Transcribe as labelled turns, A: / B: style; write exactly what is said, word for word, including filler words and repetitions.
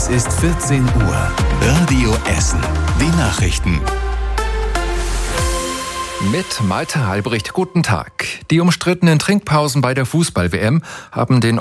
A: Es ist vierzehn Uhr. Radio Essen. Die Nachrichten.
B: Mit Malte Halbricht, guten Tag. Die umstrittenen Trinkpausen bei der Fußball-W M haben den